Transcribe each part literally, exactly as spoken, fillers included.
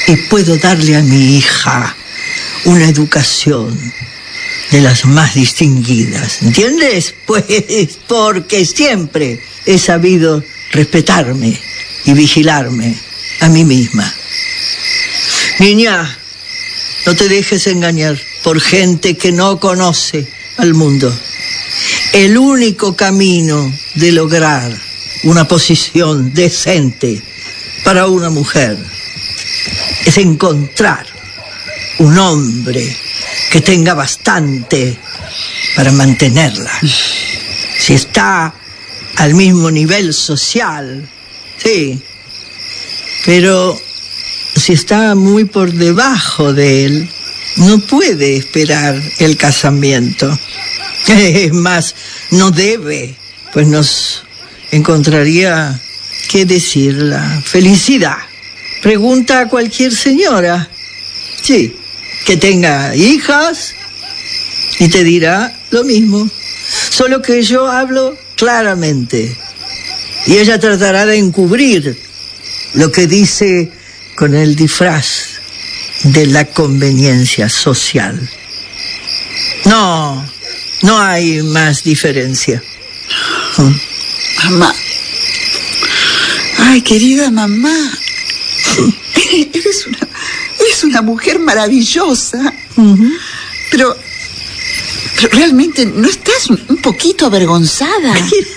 y puedo darle a mi hija una educación de las más distinguidas. ¿Entiendes? Pues porque siempre he sabido respetarme y vigilarme a mí misma. Niña, no te dejes engañar por gente que no conoce al mundo. El único camino de lograr una posición decente para una mujer es encontrar un hombre que tenga bastante para mantenerla. Si está al mismo nivel social, sí, pero si está muy por debajo de él, no puede esperar el casamiento. Es más, no debe, pues nos encontraría, ¿qué decir?, la felicidad. Pregunta a cualquier señora, sí, que tenga hijas, y te dirá lo mismo. Solo que yo hablo claramente, y ella tratará de encubrir lo que dice con el disfraz de la conveniencia social. No, no hay más diferencia. Mamá. Ay, querida mamá. Eres una, eres una mujer maravillosa. Uh-huh. Pero, pero realmente no estás un, un poquito avergonzada.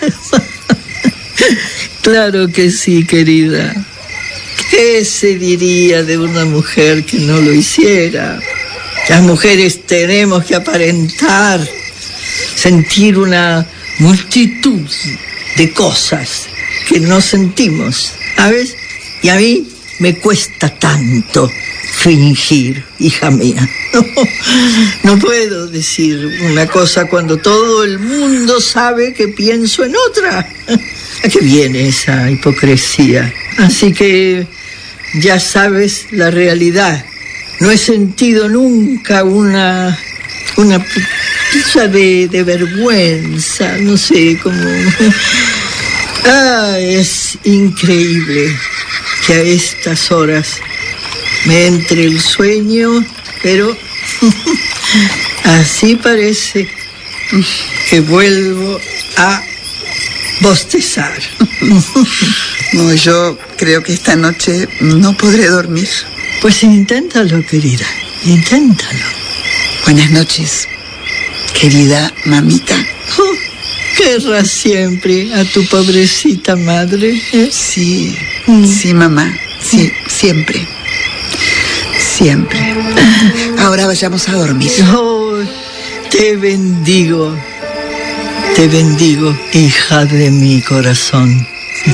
Claro que sí, querida. ¿Qué se diría de una mujer que no lo hiciera? Las mujeres tenemos que aparentar, sentir una multitud de cosas que no sentimos, ¿sabes? Y a mí me cuesta tanto fingir, hija mía. No, no puedo decir una cosa cuando todo el mundo sabe que pienso en otra. ¿A qué viene esa hipocresía? Así que ya sabes la realidad. No he sentido nunca una una pizca de, de vergüenza, no sé, como... Ah, es increíble que a estas horas me entre el sueño, pero así parece que vuelvo a bostezar. No, yo creo que esta noche no podré dormir. Pues inténtalo, querida, inténtalo. Buenas noches, querida mamita. Oh, querrás siempre a tu pobrecita madre, ¿eh? Sí, mm. sí, mamá, sí, siempre, siempre. Ahora vayamos a dormir. Oh, te bendigo, te bendigo, hija de mi corazón.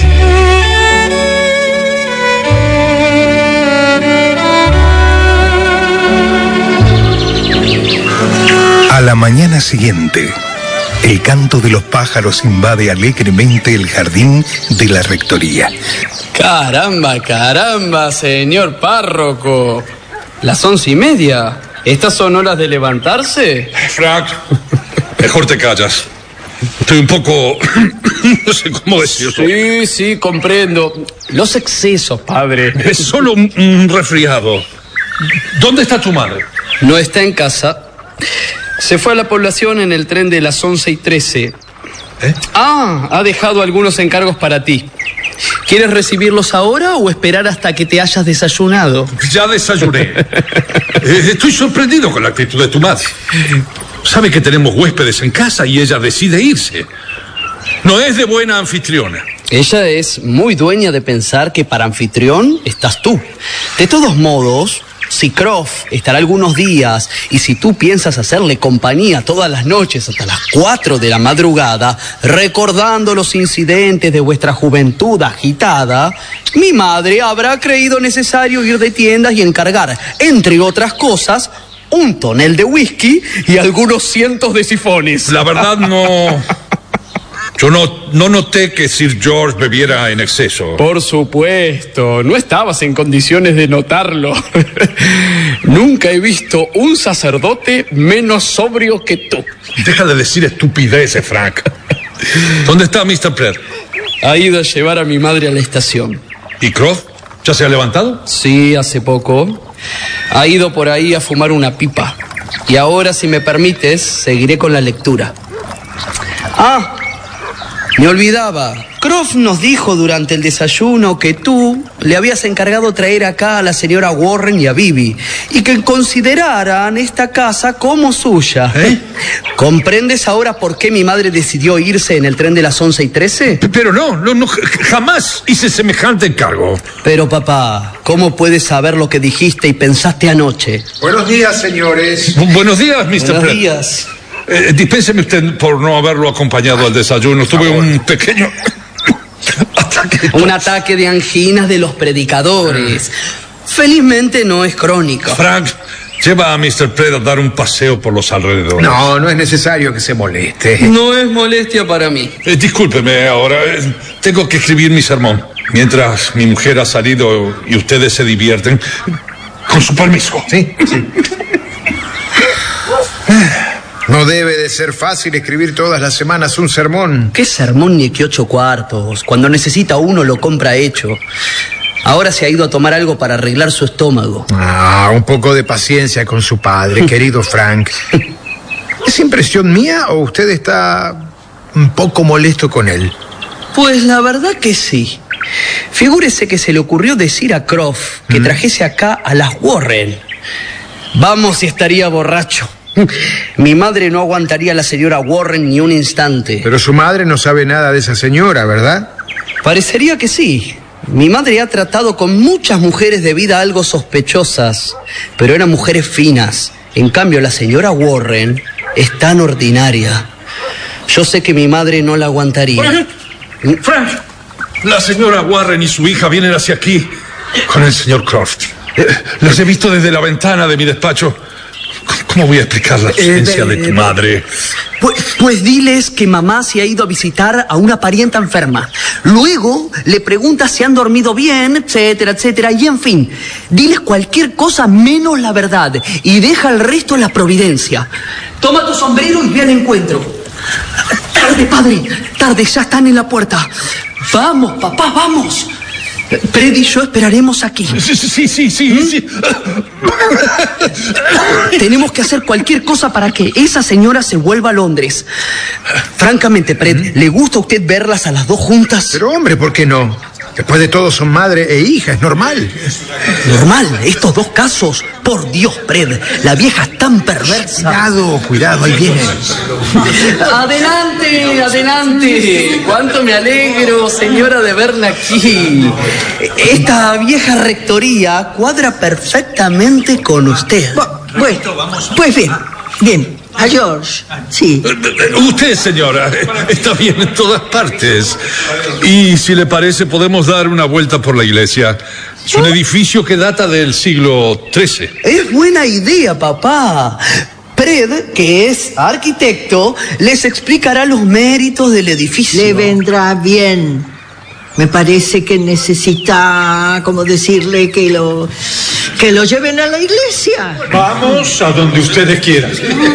A la mañana siguiente, el canto de los pájaros invade alegremente el jardín de la rectoría. Caramba, caramba, señor párroco. Las once y media. ¿Estas son horas de levantarse? Frank, mejor te callas. Estoy un poco... no sé cómo decirlo. Sí, sí, comprendo. Los excesos, padre. Es solo un, un resfriado. ¿Dónde está tu madre? No está en casa. Se fue a la población en el tren de las once y trece. ¿Eh? Ah, ha dejado algunos encargos para ti. ¿Quieres recibirlos ahora o esperar hasta que te hayas desayunado? Ya desayuné. eh, estoy sorprendido con la actitud de tu madre. Sabe que tenemos huéspedes en casa y ella decide irse. No es de buena anfitriona. Ella es muy dueña de pensar que para anfitrión estás tú. De todos modos, si Croft estará algunos días y si tú piensas hacerle compañía todas las noches hasta las cuatro de la madrugada, recordando los incidentes de vuestra juventud agitada, mi madre habrá creído necesario ir de tiendas y encargar, entre otras cosas, un tonel de whisky y algunos cientos de sifones. La verdad no... Yo no, no noté que Sir George bebiera en exceso. Por supuesto, no estabas en condiciones de notarlo. Nunca he visto un sacerdote menos sobrio que tú. Deja de decir estupideces, Frank. ¿Dónde está mister Pratt? Ha ido a llevar a mi madre a la estación. ¿Y Croft? ¿Ya se ha levantado? Sí, hace poco. Ha ido por ahí a fumar una pipa. Y ahora, si me permites, seguiré con la lectura. Ah, me olvidaba. Croft nos dijo durante el desayuno que tú le habías encargado traer acá a la señora Warren y a Bibi y que consideraran esta casa como suya. ¿Eh? ¿Comprendes ahora por qué mi madre decidió irse en el tren de las once y trece? Pero no, no, no, jamás hice semejante encargo. Pero papá, ¿cómo puedes saber lo que dijiste y pensaste anoche? Buenos días, señores. Bu- Buenos días, mister Buenos Pratt. días. Eh, dispénseme usted por no haberlo acompañado al desayuno. Tuve un pequeño ataque. Un ataque de anginas de los predicadores. Felizmente no es crónico. Frank, lleva a mister Pratt a dar un paseo por los alrededores. No, no es necesario que se moleste. No es molestia para mí. Eh, discúlpeme ahora. eh, tengo que escribir mi sermón. Mientras mi mujer ha salido y ustedes se divierten. Con su permiso. Sí, sí. No debe de ser fácil escribir todas las semanas un sermón. ¿Qué sermón ni qué ocho cuartos? Cuando necesita uno lo compra hecho. Ahora se ha ido a tomar algo para arreglar su estómago. Ah, un poco de paciencia con su padre, querido Frank. ¿Es impresión mía o usted está un poco molesto con él? Pues la verdad que sí. Figúrese que se le ocurrió decir a Croft que ¿Mm? trajese acá a las Warren. Vamos si estaría borracho. Mi madre no aguantaría a la señora Warren ni un instante. Pero su madre no sabe nada de esa señora, ¿verdad? Parecería que sí. Mi madre ha tratado con muchas mujeres de vida algo sospechosas, pero eran mujeres finas. En cambio, la señora Warren es tan ordinaria. Yo sé que mi madre no la aguantaría. Frank, Frank, la señora Warren y su hija vienen hacia aquí con el señor Croft. Eh, las he visto desde la ventana de mi despacho. ¿Cómo voy a explicar la ausencia Eh, de tu eh, madre? Pues, pues diles que mamá se ha ido a visitar a una parienta enferma. Luego le preguntas si han dormido bien, etcétera, etcétera. Y en fin, diles cualquier cosa menos la verdad y deja el resto a la providencia. Toma tu sombrero y ve al encuentro. Tarde, padre, tarde, ya están en la puerta. Vamos, papá, vamos. Fred y yo esperaremos aquí. Sí, sí, sí, sí, sí. Tenemos que hacer cualquier cosa para que esa señora se vuelva a Londres. Francamente, Fred, ¿le gusta a usted verlas a las dos juntas? Pero hombre, ¿por qué no? Después de todo son madre e hija, es normal. Normal, estos dos casos. Por Dios, Fred, la vieja es tan perversa. Cuidado, cuidado, ahí viene. Adelante, adelante. Cuánto me alegro, señora, de verla aquí. Esta vieja rectoría cuadra perfectamente con usted. Bu- Bueno, pues bien, bien. A George, sí. Usted, señora, está bien en todas partes. Y si le parece, podemos dar una vuelta por la iglesia. Es un edificio que data del siglo trece. Es buena idea, papá. Fred, que es arquitecto, les explicará los méritos del edificio. Le vendrá bien. Me parece que necesita, como decirle, que lo, que lo lleven a la iglesia. Vamos a donde ustedes quieran.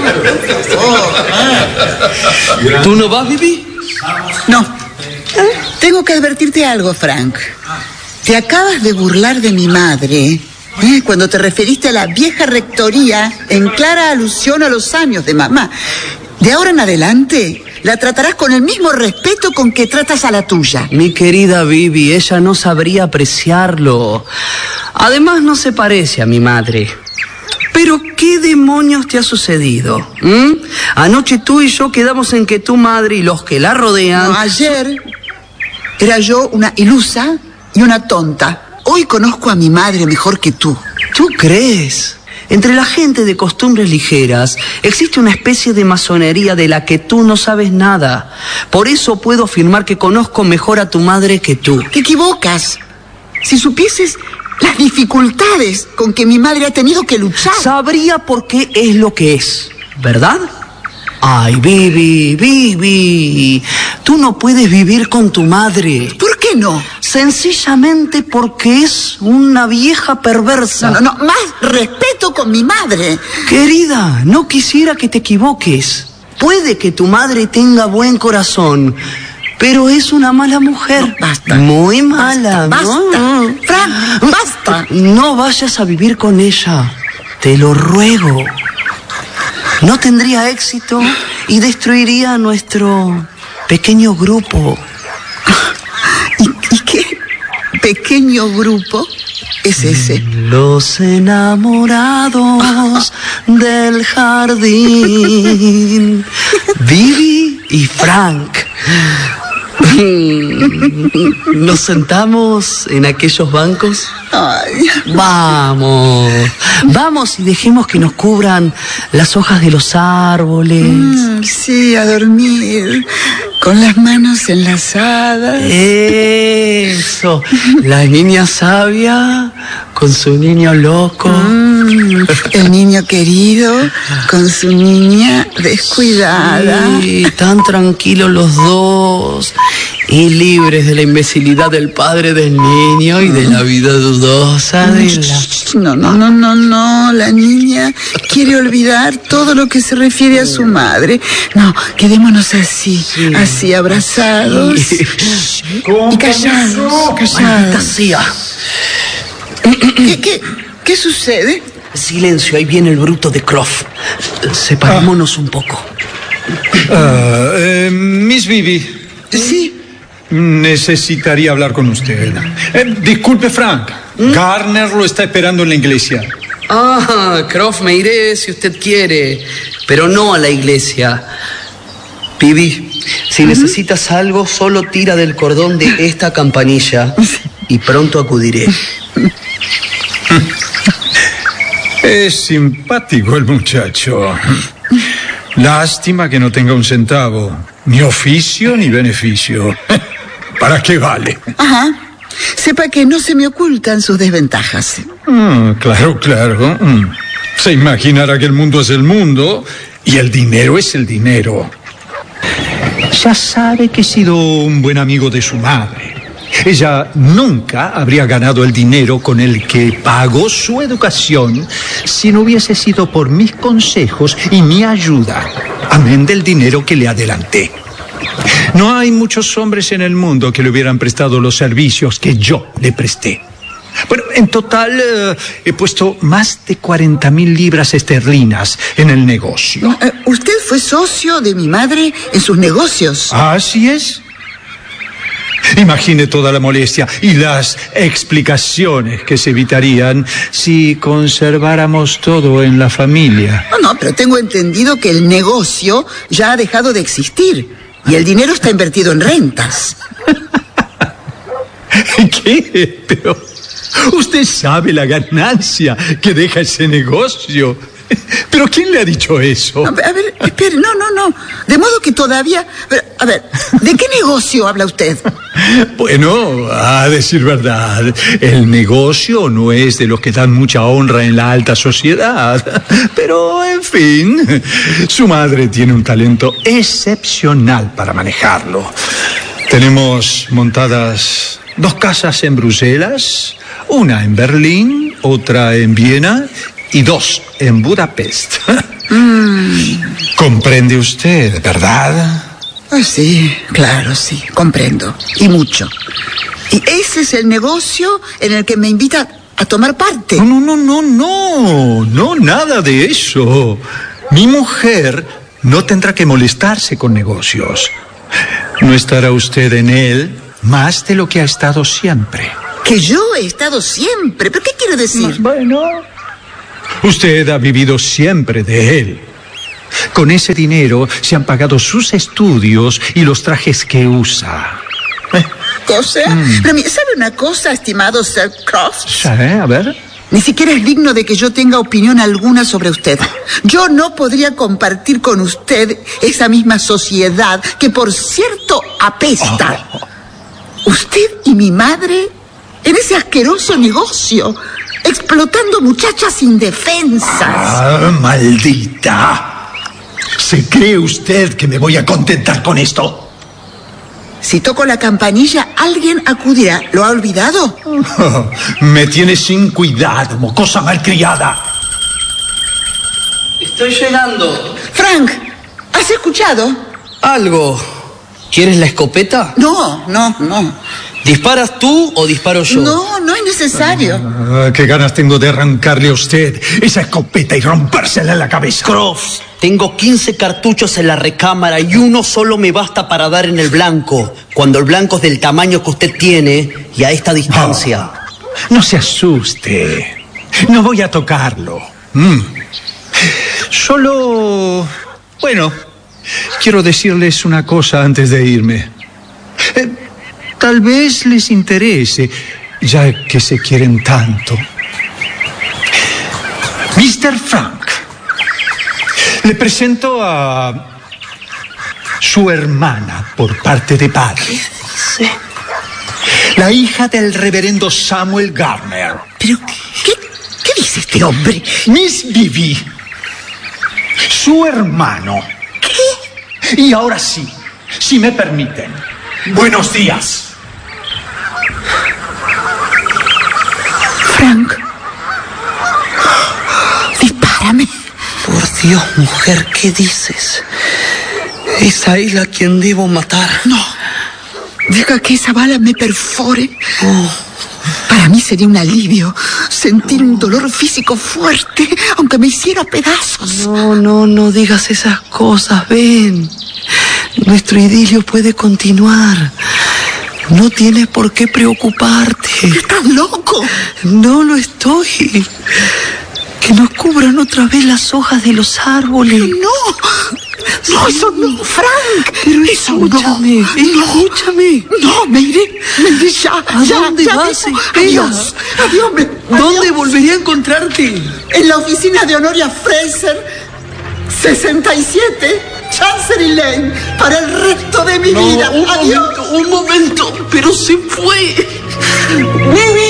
¿Tú no vas, Bibi? No. Tengo que advertirte algo, Frank. Te acabas de burlar de mi madre, ¿eh? Cuando te referiste a la vieja rectoría en clara alusión a los años de mamá. De ahora en adelante, la tratarás con el mismo respeto con que tratas a la tuya. Mi querida Bibi, ella no sabría apreciarlo. Además, no se parece a mi madre. Pero, ¿qué demonios te ha sucedido? ¿Mm? Anoche tú y yo quedamos en que tu madre y los que la rodean... No, ayer era yo una ilusa y una tonta. Hoy conozco a mi madre mejor que tú. ¿Tú crees? Entre la gente de costumbres ligeras existe una especie de masonería de la que tú no sabes nada. Por eso puedo afirmar que conozco mejor a tu madre que tú. Te equivocas. Si supieses las dificultades con que mi madre ha tenido que luchar. Sabría por qué es lo que es, ¿verdad? Ay, Bibi, Bibi, tú no puedes vivir con tu madre. ¿Por qué no? Sencillamente porque es una vieja perversa. No, no, no, más respeto con mi madre. Querida, no quisiera que te equivoques. Puede que tu madre tenga buen corazón, pero es una mala mujer. No, basta. Muy mala. Basta, ¿no? basta. Frank, basta. No vayas a vivir con ella. Te lo ruego. No tendría éxito y destruiría a nuestro pequeño grupo. ¿Y, y qué pequeño grupo es ese? Los enamorados del jardín. Vivi y Frank. ¿Nos sentamos en aquellos bancos? Ay. Vamos, vamos y dejemos que nos cubran las hojas de los árboles. Mm, sí, a dormir, con las manos enlazadas. Eso, la niña sabia con su niño loco. Mm, el niño querido con su niña descuidada. Sí, tan tranquilos los dos y libres de la imbecilidad del padre del niño y de la vida dudosa de la... No, no, no, no, no. La niña quiere olvidar todo lo que se refiere a su madre. No, quedémonos así, Sí. así abrazados Sí. y callados, Maldita callados. sea. ¿Qué, qué, qué sucede? Silencio, ahí viene el bruto de Croft. Separémonos un poco. Ah, eh, Miss Vivi, Sí. necesitaría hablar con usted. Eh, disculpe, Frank. Garner lo está esperando en la iglesia. Ah, Croft, me iré si usted quiere, pero no a la iglesia. Pibi, si necesitas algo, solo tira del cordón de esta campanilla y pronto acudiré. Es simpático el muchacho. Lástima que no tenga un centavo. Ni oficio ni beneficio. ¿Para qué vale? Ajá. Sepa que no se me ocultan sus desventajas. Mm, claro, claro. Mm. Se imaginará que el mundo es el mundo y el dinero es el dinero. Ya sabe que he sido un buen amigo de su madre. Ella nunca habría ganado el dinero con el que pagó su educación si no hubiese sido por mis consejos y mi ayuda, amén del dinero que le adelanté. No hay muchos hombres en el mundo que le hubieran prestado los servicios que yo le presté. Bueno, en total eh, he puesto más de cuarenta mil libras esterlinas en el negocio. Eh, ¿Usted fue socio de mi madre en sus negocios? Así es. Imagine toda la molestia y las explicaciones que se evitarían si conserváramos todo en la familia. No, no, pero tengo entendido que el negocio ya ha dejado de existir y el dinero está invertido en rentas. ¿Qué? Pero usted sabe la ganancia que deja ese negocio. ¿Pero quién le ha dicho eso? A ver, a ver, espere, no, no, no. De modo que todavía... Pero, a ver, ¿de qué negocio habla usted? Bueno, a decir verdad, el negocio no es de los que dan mucha honra en la alta sociedad. Pero, en fin, su madre tiene un talento excepcional para manejarlo. Tenemos montadas dos casas en Bruselas, una en Berlín, otra en Viena y dos en Budapest. Mm. ¿Comprende usted, verdad? Ah, sí, claro, sí, comprendo. Y mucho. Y ese es el negocio en el que me invita a tomar parte. No, no, no, no, no, no, nada de eso. Mi mujer no tendrá que molestarse con negocios. No estará usted en él más de lo que ha estado siempre. Que yo he estado siempre. ¿Pero qué quiere decir? Bueno, usted ha vivido siempre de él. Con ese dinero se han pagado sus estudios y los trajes que usa. Eh, ¿Cosa? Mm. Pero mire, ¿sabe una cosa, estimado Sir Croft? ¿Sí? A ver. Ni siquiera es digno de que yo tenga opinión alguna sobre usted. Yo no podría compartir con usted esa misma sociedad que, por cierto, apesta. Oh. Usted y mi madre en ese asqueroso negocio, explotando muchachas indefensas. ¡Ah, maldita! ¿Se cree usted que me voy a contentar con esto? Si toco la campanilla, alguien acudirá. ¿Lo ha olvidado? Oh, me tiene sin cuidado, mocosa malcriada. Estoy llegando. Frank, ¿has escuchado? Algo. ¿Quieres la escopeta? No, no, no. ¿Disparas tú o disparo yo? No, no es necesario. Ah, qué ganas tengo de arrancarle a usted esa escopeta y rompérsela en la cabeza. Croft, tengo quince cartuchos en la recámara y uno solo me basta para dar en el blanco, cuando el blanco es del tamaño que usted tiene y a esta distancia. Oh, no se asuste. No voy a tocarlo. Mm. Solo... Bueno, quiero decirles una cosa antes de irme. Eh, tal vez les interese, ya que se quieren tanto. mister Frank, le presento a su hermana por parte de padre. ¿Qué dice? La hija del reverendo Samuel Gardner. ¿Pero qué, qué dice este hombre? Miss Vivi, su hermano. ¿Qué? Y ahora sí, si me permiten, buenos días. Frank, dispárame. Por Dios, mujer, ¿qué dices? ¿Es a él a quien debo matar? No, deja que esa bala me perfore. Oh. Para mí sería un alivio sentir un dolor físico fuerte, aunque me hiciera pedazos. No, no, no digas esas cosas, ven. Nuestro idilio puede continuar. No tienes por qué preocuparte. ¿Estás loco? No lo estoy. Que nos cubran otra vez las hojas de los árboles. No, no, eso no, Frank. Pero eso escúchame, no, escúchame. No, me iré, me iré ya. ¿A ya, dónde ya vas? mismo. Espera. Adiós, adiós, me, ¿Dónde adiós. volvería a encontrarte? En la oficina de Honoria Fraser, sesenta y siete, Chancery Lane, para el resto de mi vida. un Adiós. momento, un momento, pero se fue. ¡Vivi!